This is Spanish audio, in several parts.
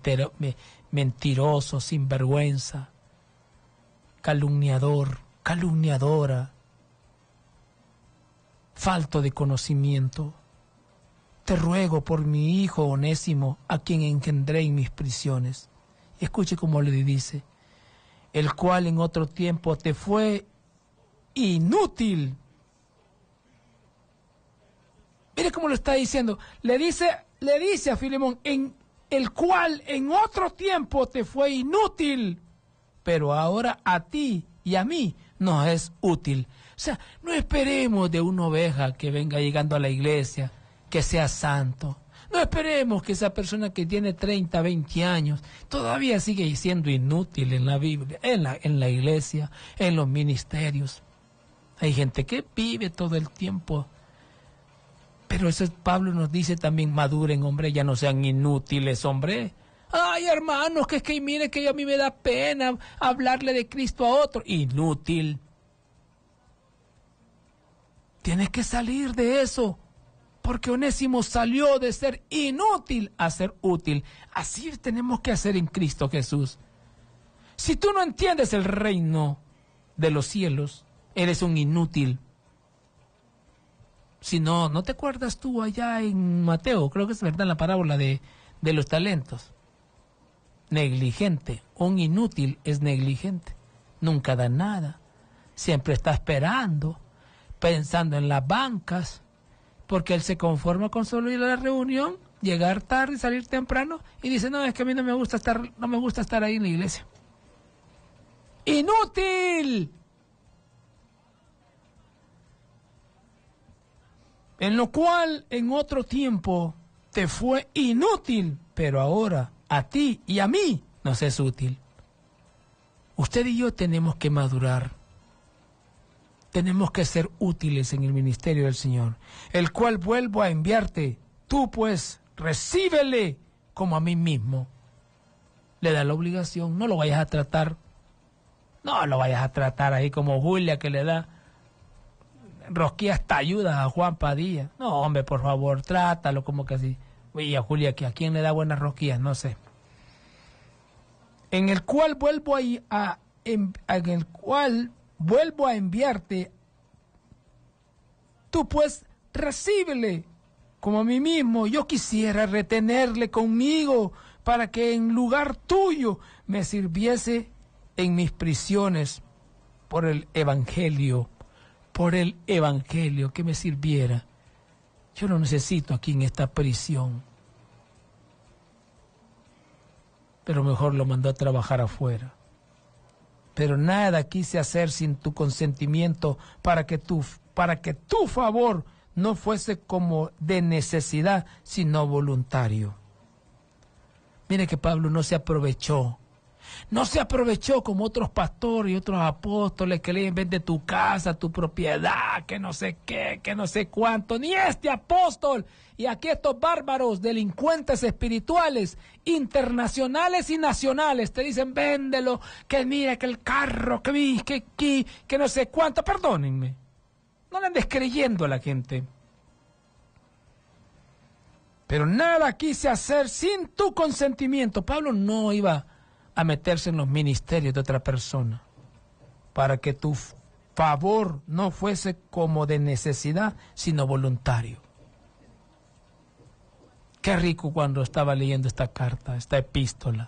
mentiroso, sinvergüenza, calumniador, calumniadora, falto de conocimiento. Te ruego por mi hijo Onésimo, a quien engendré en mis prisiones. Escuche cómo le dice, el cual en otro tiempo te fue inútil. Mire cómo lo está diciendo. Le dice a Filemón, en el cual en otro tiempo te fue inútil, pero ahora a ti y a mí nos es útil. O sea, no esperemos de una oveja que venga llegando a la iglesia que sea santo. No esperemos que esa persona que tiene 30, 20 años todavía sigue siendo inútil en la Biblia, en la iglesia, en los ministerios. Hay gente que vive todo el tiempo. Pero eso Pablo nos dice también, maduren, hombre, ya no sean inútiles, hombre. Ay, hermanos, que es que mire que a mí me da pena hablarle de Cristo a otro. Inútil. Tienes que salir de eso. Porque Onésimo salió de ser inútil a ser útil. Así tenemos que hacer en Cristo Jesús. Si tú no entiendes el reino de los cielos, eres un inútil. Si no, ¿no te acuerdas tú allá en Mateo? Creo que es verdad la parábola de los talentos. Negligente. Un inútil es negligente. Nunca da nada. Siempre está esperando, pensando en las bancas, porque él se conforma con solo ir a la reunión, llegar tarde, salir temprano, y dice, no, es que a mí no me gusta estar ahí en la iglesia. ¡Inútil! En lo cual en otro tiempo te fue inútil, pero ahora a ti y a mí nos es útil. Usted y yo tenemos que madurar. Tenemos que ser útiles en el ministerio del Señor, el cual vuelvo a enviarte. Tú pues recíbele como a mí mismo. Le da la obligación, no lo vayas a tratar ahí como Julia, que le da rosquillas tayudas a Juan Padilla. No, hombre, por favor, trátalo como que así. Oye, a Julia, ¿a quién le da buenas rosquillas? No sé. En el cual vuelvo a enviarte, tú pues recíbele como a mí mismo. Yo quisiera retenerle conmigo para que en lugar tuyo me sirviese en mis prisiones por el evangelio, que me sirviera. Yo lo necesito aquí en esta prisión, pero mejor lo mandó a trabajar afuera. Pero nada quise hacer sin tu consentimiento, para que tu favor no fuese como de necesidad, sino voluntario. Mire que Pablo no se aprovechó como otros pastores y otros apóstoles que le vende tu casa, tu propiedad, que no sé qué, que no sé cuánto. Ni este apóstol. Y aquí estos bárbaros, delincuentes espirituales, internacionales y nacionales, te dicen, véndelo, que mira, que el carro, que no sé cuánto. Perdónenme. No le andes creyendo a la gente. Pero nada quise hacer sin tu consentimiento. Pablo no iba a meterse en los ministerios de otra persona, para que tu favor no fuese como de necesidad, sino voluntario. Qué rico cuando estaba leyendo esta carta, esta epístola.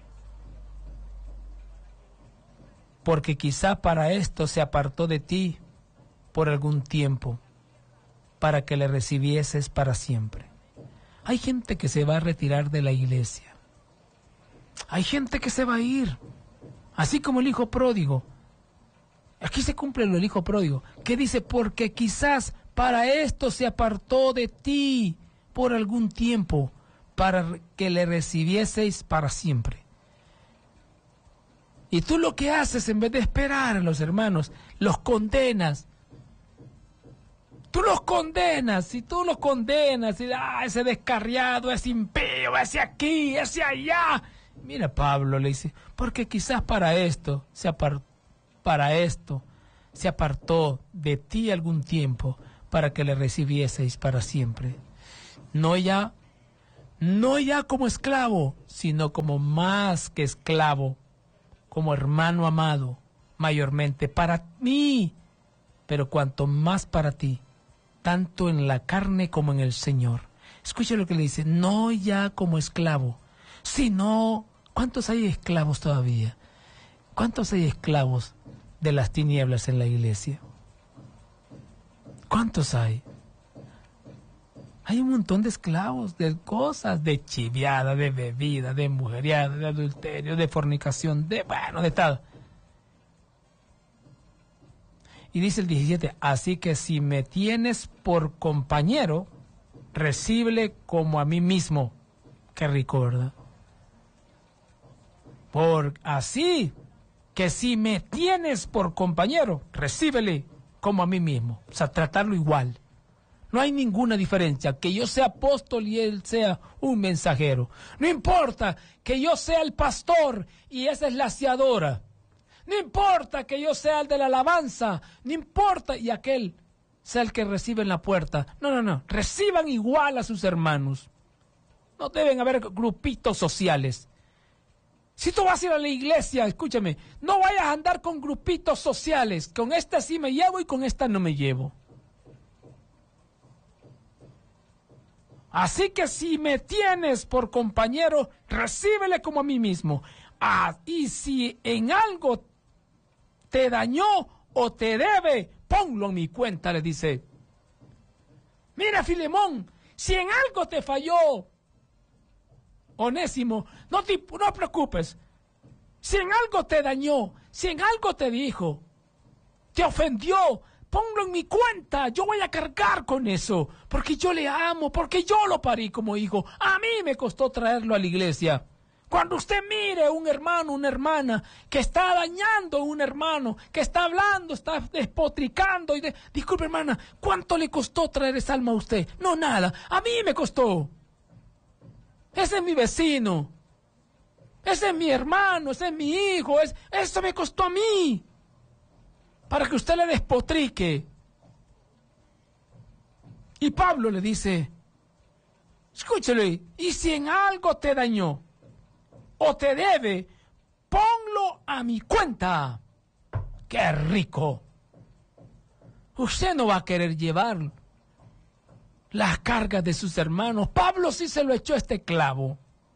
Porque quizá para esto se apartó de ti por algún tiempo, para que le recibieses para siempre. Hay gente que se va a retirar de la iglesia. Hay gente que se va a ir, así como el hijo pródigo. Aquí se cumple lo del hijo pródigo, que dice, porque quizás para esto se apartó de ti por algún tiempo, para que le recibieseis para siempre. Y tú lo que haces, en vez de esperar a los hermanos, los condenas. Tú los condenas, y ese descarriado, ese impío, ese aquí, ese allá. Mira, Pablo le dice, porque quizás para esto se apartó de ti algún tiempo, para que le recibieseis para siempre. No no ya como esclavo, sino como más que esclavo, como hermano amado, mayormente para mí, pero cuanto más para ti, tanto en la carne como en el Señor. Escuche lo que le dice, no ya como esclavo, sino, ¿cuántos hay esclavos todavía? ¿Cuántos hay esclavos de las tinieblas en la iglesia? ¿Cuántos hay? Hay un montón de esclavos, de cosas, de chiviada, de bebida, de mujeriada, de adulterio, de fornicación, de todo. Y dice el 17, así que si me tienes por compañero, recíbele como a mí mismo. Qué rico, ¿verdad? Así que si me tienes por compañero, recíbele como a mí mismo. O sea, tratarlo igual. No hay ninguna diferencia, que yo sea apóstol y él sea un mensajero. No importa que yo sea el pastor y esa es la hacedora. No importa que yo sea el de la alabanza. No importa y aquel sea el que recibe en la puerta. No. Reciban igual a sus hermanos. No deben haber grupitos sociales. Si tú vas a ir a la iglesia, escúchame, no vayas a andar con grupitos sociales. Con esta sí me llevo y con esta no me llevo. Así que si me tienes por compañero, recíbele como a mí mismo. Y si en algo te dañó o te debe, ponlo en mi cuenta, le dice. Mira, Filemón, si en algo te falló, Onésimo, no preocupes. Si en algo te dañó, si en algo te dijo, te ofendió, ponlo en mi cuenta, yo voy a cargar con eso, porque yo le amo, porque yo lo parí como hijo. A mí me costó traerlo a la iglesia. Cuando usted mire un hermano, una hermana que está dañando a un hermano, que está hablando, está despotricando, disculpe hermana, ¿cuánto le costó traer esa alma a usted? No, nada, a mí me costó. Ese es mi vecino, ese es mi hermano, ese es mi hijo, eso me costó a mí. Para que usted le despotrique. Y Pablo le dice, escúchale, y si en algo te dañó o te debe, ponlo a mi cuenta. ¡Qué rico! Usted no va a querer llevar las cargas de sus hermanos. Pablo sí se lo echó este clavo.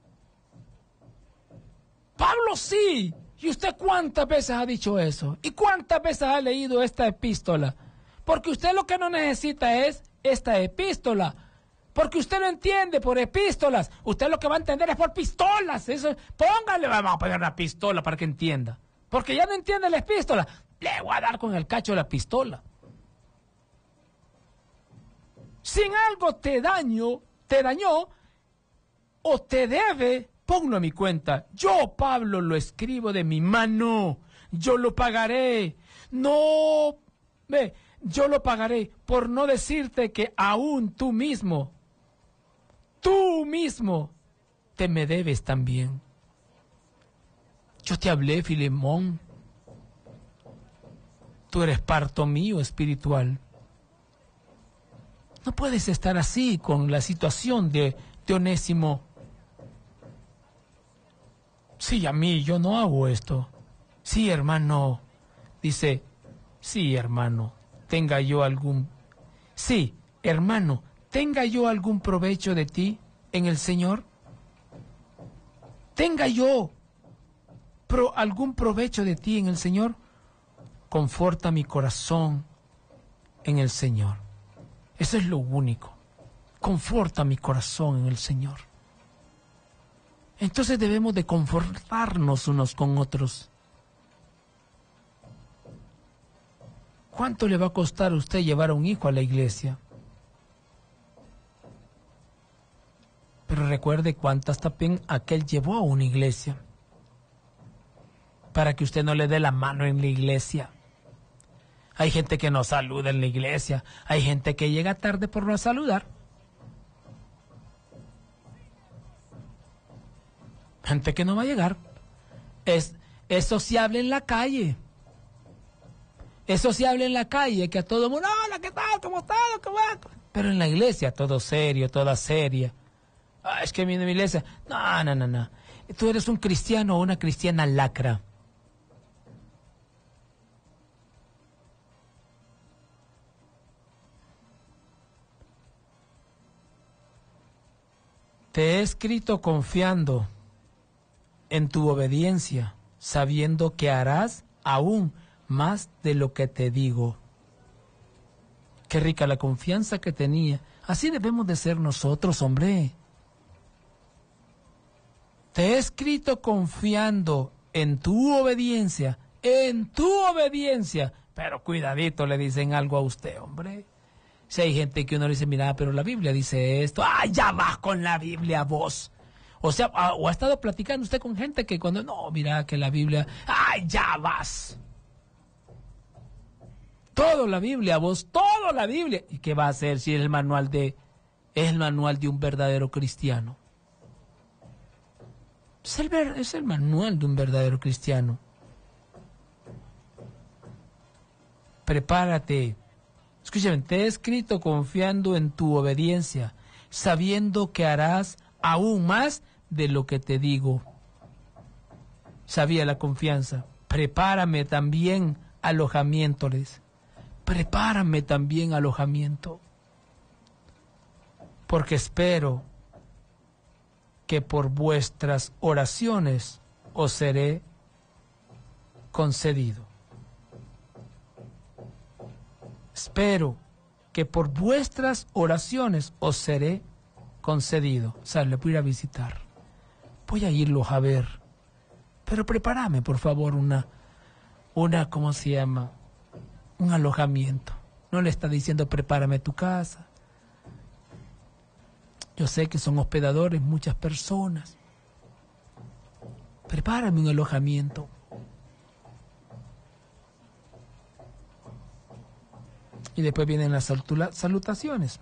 Pablo sí. ¿Y usted cuántas veces ha dicho eso? ¿Y cuántas veces ha leído esta epístola? Porque usted lo que no necesita es esta epístola. Porque usted lo entiende por epístolas. Usted lo que va a entender es por pistolas. Eso, póngale, vamos a pegar una pistola para que entienda. Porque ya no entiende la epístola. Le voy a dar con el cacho de la pistola. Si en algo te dañó o te debe, ponlo a mi cuenta. Yo, Pablo, lo escribo de mi mano. Yo lo pagaré. Yo lo pagaré por no decirte que aún tú mismo, te me debes también. Yo te hablé, Filemón. Tú eres parto mío espiritual. No puedes estar así con la situación de Onésimo. Sí, a mí, yo no hago esto. Sí, hermano. Dice, sí, hermano, tenga yo algún provecho de ti en el Señor. Tenga yo algún provecho de ti en el Señor. Conforta mi corazón en el Señor. Eso es lo único. Conforta mi corazón en el Señor. Entonces debemos de confortarnos unos con otros. ¿Cuánto le va a costar a usted llevar a un hijo a la iglesia? Pero recuerde cuántas también aquel llevó a una iglesia. Para que usted no le dé la mano en la iglesia. Hay gente que no saluda en la iglesia. Hay gente que llega tarde por no saludar. Gente que no va a llegar. Es sociable en la calle. Es sociable en la calle, que a todo el mundo, hola, ¿qué tal? ¿Cómo estás? ¿Cómo va? Pero en la iglesia, todo serio, toda seria. Ah, es que mi iglesia... No. Tú eres un cristiano o una cristiana lacra. Te he escrito confiando en tu obediencia, sabiendo que harás aún más de lo que te digo. Qué rica la confianza que tenía. Así debemos de ser nosotros, hombre. Te he escrito confiando en tu obediencia, pero cuidadito le dicen algo a usted, hombre. Si hay gente que uno le dice, mira, pero la Biblia dice esto, ya vas con la Biblia vos. O sea, o ha estado platicando usted con gente que cuando, no, mira que la Biblia, ya vas. Todo la Biblia vos, todo la Biblia. ¿Y qué va a hacer si es el manual de un verdadero cristiano? Es el manual de un verdadero cristiano. Prepárate. Escúchame, te he escrito confiando en tu obediencia, sabiendo que harás aún más de lo que te digo. Sabía la confianza. Prepárame también alojamiento. Prepárame también alojamiento. Porque espero que por vuestras oraciones os seré concedido. Espero que por vuestras oraciones os seré concedido. O sea, le voy a ir a visitar. Voy a irlos a ver. Pero prepárame, por favor, ¿cómo se llama? Un alojamiento. No le está diciendo prepárame tu casa. Yo sé que son hospedadores muchas personas. Prepárame un alojamiento. Y después vienen las salutaciones.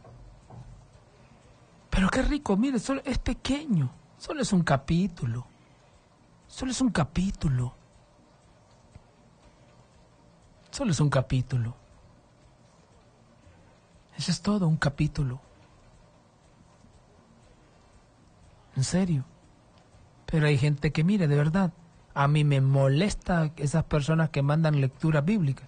Pero qué rico, mire, solo es pequeño. Solo es un capítulo. Solo es un capítulo. Solo es un capítulo. Eso es todo, un capítulo. En serio. Pero hay gente que, mire, de verdad, a mí me molesta esas personas que mandan lecturas bíblicas.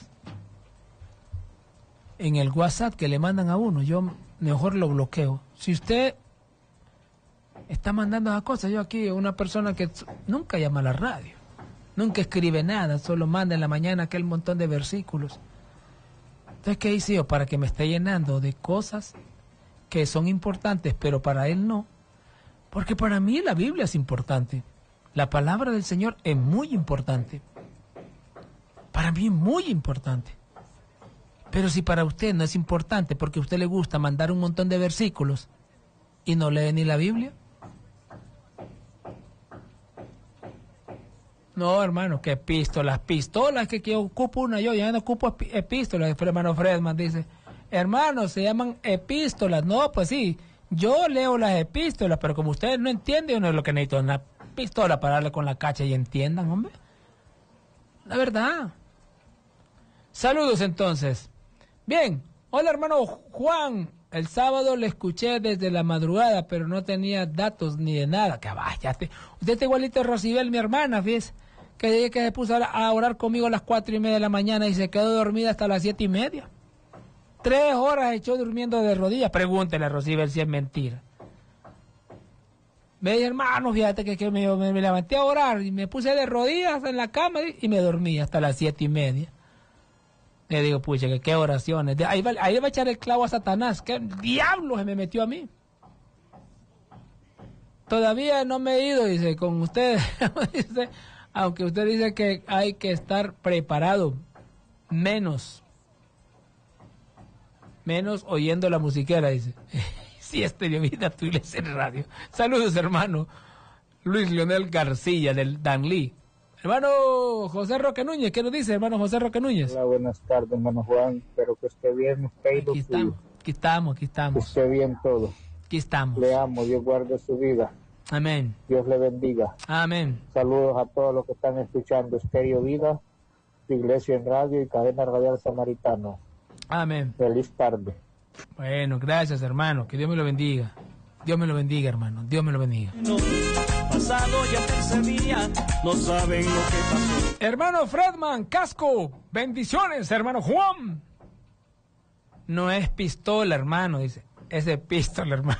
En el WhatsApp que le mandan a uno, yo mejor lo bloqueo. Si usted está mandando esas cosas, yo aquí, una persona que nunca llama a la radio, nunca escribe nada, solo manda en la mañana aquel montón de versículos. Entonces, ¿qué hice yo? Para que me esté llenando de cosas que son importantes, pero para él no. Porque para mí la Biblia es importante. La palabra del Señor es muy importante. Para mí es muy importante. Pero si para usted no es importante porque a usted le gusta mandar un montón de versículos y no lee ni la Biblia. No, hermano, que pistolas que yo ocupo una, yo ya no ocupo epístolas, hermano Fredman dice, hermano, se llaman epístolas. No, pues sí, yo leo las epístolas, pero como ustedes no entienden, uno es lo que necesito, una pistola para darle con la cacha y entiendan, hombre. La verdad. Saludos entonces. Bien, hola hermano Juan, el sábado le escuché desde la madrugada, pero no tenía datos ni de nada. Que vaya, usted está igualito a Rosibel, mi hermana, fíjese, que se puso a orar conmigo a las 4:30 de la mañana y se quedó dormida hasta las 7:30. 3 horas echó durmiendo de rodillas. Pregúntele a Rosibel si es mentira. Me dice, hermano, fíjate que me levanté a orar y me puse de rodillas en la cama y me dormí hasta las 7:30. Le digo, pucha, que qué oraciones. Ahí va a echar el clavo a Satanás. ¿Qué diablo se me metió a mí? Todavía no me he ido, dice, con ustedes. Dice, aunque usted dice que hay que estar preparado, menos oyendo la musiquera, dice. Sí, Estéreo Vida, tu iglesia en radio. Saludos, hermano Luis Leonel García, del Danlí. Hermano José Roque Núñez, ¿qué nos dice, hermano José Roque Núñez? Hola, buenas tardes, hermano Juan. Espero que esté bien. Aquí estamos. Que esté bien todo. Aquí estamos. Le amo, Dios guarde su vida. Amén. Dios le bendiga. Amén. Saludos a todos los que están escuchando Estéreo Vida, tu iglesia en radio y cadena radial Samaritano. Amén. Feliz tarde. Bueno, gracias, hermano. Que Dios me lo bendiga. Dios me lo bendiga, hermano. Dios me lo bendiga. No, pasado ya 15 días, no saben lo que pasó. Hermano Fredman, Casco. Bendiciones, hermano Juan. No es pistola, hermano, dice. Es de pistola, hermano.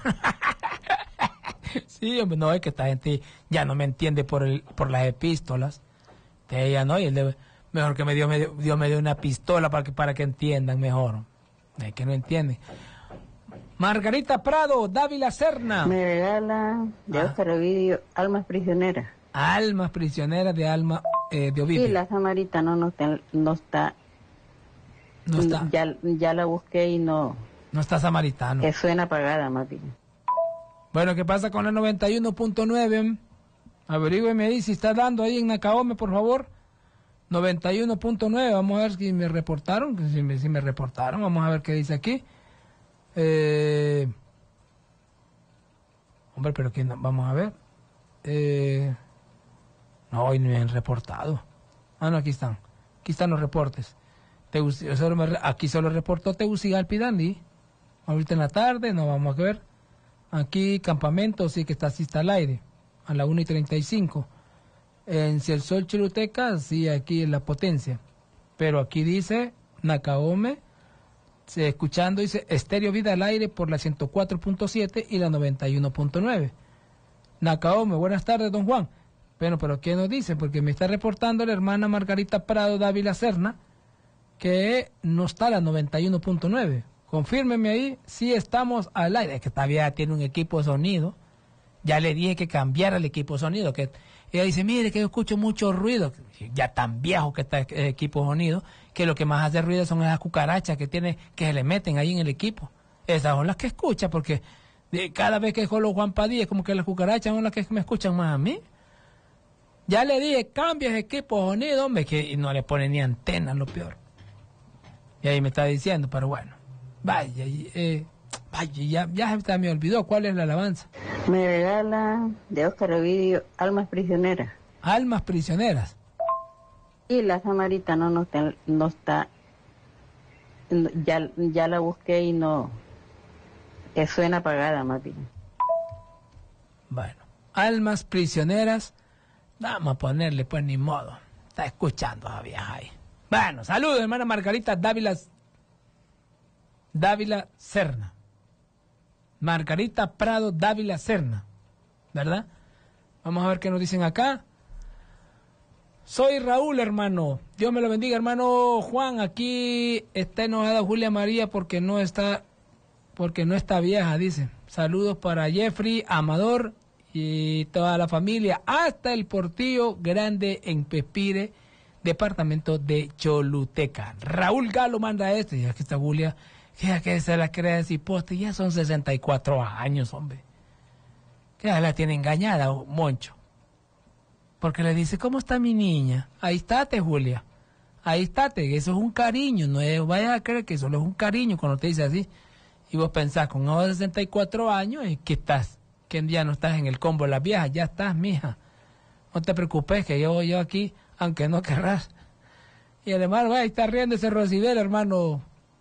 Sí, hombre, no, es que esta gente ya no me entiende por las epístolas. De ella no, y mejor que Dios me dio una pistola para que entiendan mejor. Es que no entienden. Margarita Prado, Dávila Serna. Me regala de Oscar Ovidio Almas Prisioneras. Almas Prisioneras de de Ovidio. Y la Samaritana no está. No está. Ya la busqué y no. No está Samaritano. Que suena apagada, más bien. Bueno, ¿qué pasa con la 91.9? Averígüeme ahí si está dando ahí en Nacaome, por favor. 91.9, vamos a ver si me reportaron. Si me reportaron, vamos a ver qué dice aquí. Hombre, pero ¿quién? Vamos a ver. No, hoy no me han reportado. Ah, no, aquí están. Aquí están los reportes. Aquí solo reportó Tegucigalpa y Dandi. Ahorita en la tarde, no vamos a ver. Aquí campamento, sí que sí está al aire. A la 1:35. En Cielsol Choluteca, sí, aquí en La Potencia. Pero aquí dice Nacaome, escuchando, dice Estéreo Vida al aire por la 104.7 y la 91.9. Nacaome, buenas tardes, don Juan. Bueno, pero ¿qué nos dice? Porque me está reportando la hermana Margarita Prado Dávila Serna que no está la 91.9. Confírmeme ahí si estamos al aire. Es que todavía tiene un equipo de sonido. Ya le dije que cambiara el equipo de sonido. Que ella dice, mire que yo escucho mucho ruido. Ya tan viejo que está el equipo de sonido, que lo que más hace ruido son esas cucarachas que se le meten ahí en el equipo. Esas son las que escucha, porque cada vez que jolo Juan Padilla, es como que las cucarachas son las que me escuchan más a mí. Ya le dije, cambia ese equipo de sonido, hombre, que no le pone ni antena, lo peor. Y ahí me está diciendo, pero bueno. Vaya, ya me olvidó cuál es la alabanza. Me regala de Oscar Ovidio Almas Prisioneras. Almas Prisioneras. Y la Samaritana no está. Ya la busqué y no. Que suena apagada, más bien. Bueno, Almas Prisioneras. Vamos a ponerle, pues ni modo. Está escuchando a vieja ahí. Bueno, saludos, hermana Margarita Dávila Serna. Margarita Prado Dávila Serna, ¿verdad? Vamos a ver qué nos dicen acá. Soy Raúl, hermano. Dios me lo bendiga, hermano Juan. Aquí está enojada Julia María porque no está vieja, dice. Saludos para Jeffrey, Amador y toda la familia, hasta el Portillo Grande en Pespire, departamento de Choluteca. Raúl Galo manda esto, y aquí está Julia. Fíjate que se la cree decir poste, ya son 64 años, hombre. Que ya la tiene engañada, Moncho. Porque le dice, ¿cómo está mi niña? Ahí estate, Julia. Ahí estate, eso es un cariño. No vayas a creer que solo es un cariño cuando te dice así. Y vos pensás, con 64 años, ¿qué estás? Que ya no estás en el combo de las viejas, ya estás, mija. No te preocupes, que yo aquí, aunque no querrás. Y además, ahí está riendo ese Rosibel, hermano.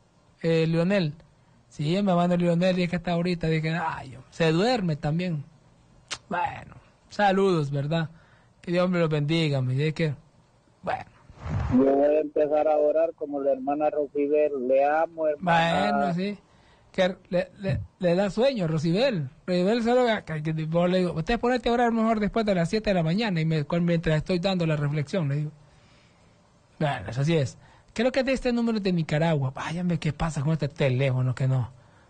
Lionel, sí, me manda Lionel y es que hasta ahorita dije, ay, se duerme también. Bueno, saludos, ¿verdad? Que Dios me los bendiga, me dice que, bueno. Yo voy a empezar a orar como la hermana Rosibel, le amo, hermana. Bueno, sí, que le da sueño, Rosibel. Rosibel solo, le digo, usted ponete a orar mejor después de las 7 de la mañana y mientras estoy dando la reflexión, le digo. Bueno, eso sí es. Creo que de este número de Nicaragua. Váyame, ¿qué pasa con este teléfono que no?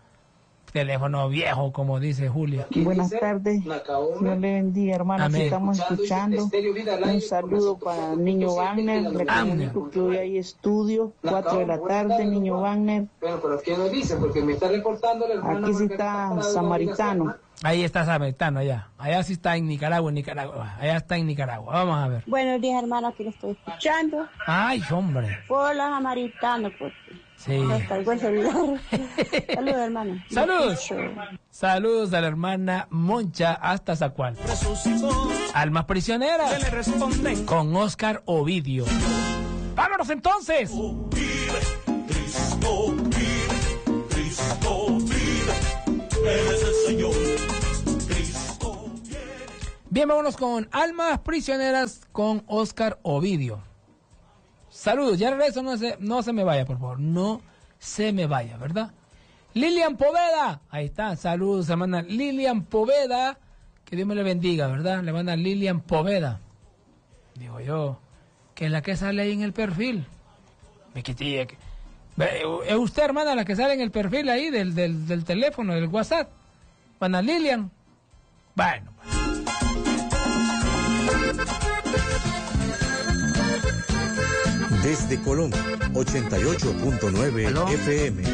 Teléfono viejo, como dice Julia. Buenas tardes. Dios le bendiga, hermanos. Amén. Estamos escuchando. Un saludo para el niño Wagner. Le comunico que hoy hay estudio, 4 de la tarde, niño Wagner. Bueno, pero ¿quién lo dice? Porque me está reportando la hermana. Aquí sí está Samaritano. Ahí está Samaritano, allá. Allá sí está en Nicaragua, Allá está en Nicaragua. Vamos a ver. Buenos días, hermanos, aquí lo estoy escuchando. Ay, hombre. Por los samaritanos, pues. Sí. Hasta el celular. Saludos, hermano. Saludos. Saludos a la hermana Moncha hasta Zacual. Almas prisioneras. Se le responden con Oscar Ovidio. ¡Vámonos entonces! Cristo vive, Él es el Señor. Bien, vámonos con Almas Prisioneras con Oscar Ovidio. Saludos, ya regreso, no se me vaya, por favor, no se me vaya, ¿verdad? Lilian Poveda, ahí está, saludos, hermana Lilian Poveda, que Dios me le bendiga, ¿verdad? Le manda Lilian Poveda, digo yo, que es la que sale ahí en el perfil. ¿Es usted, hermana, la que sale en el perfil ahí del teléfono, del WhatsApp? Hermana Lilian. Bueno. Desde Colombia, 88.9 FM.